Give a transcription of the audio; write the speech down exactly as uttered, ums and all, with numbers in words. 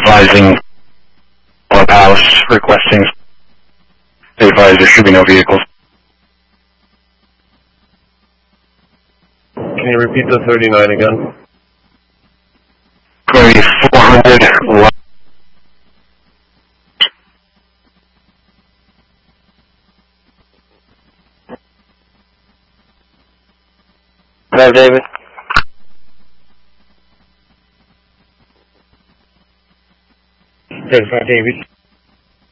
advising Clubhouse, requesting they advise there should be no vehicles. Can you repeat the thirty-nine again? Going to be four hundred. Hello, David. Certified David.